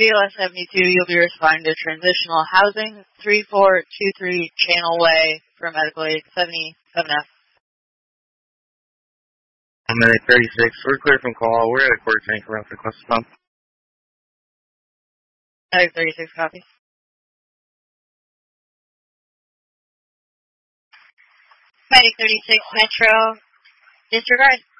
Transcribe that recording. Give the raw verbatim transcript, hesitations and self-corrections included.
C L S seventy-two, you'll be responding to transitional housing, three four two three Channel Way for medical aid seventy-seven F. I'm at thirty-six. We're clear from call. We're at a quarter tank around for cluster pump. Medic thirty-six, copy. Medic thirty-six, Metro, disregard.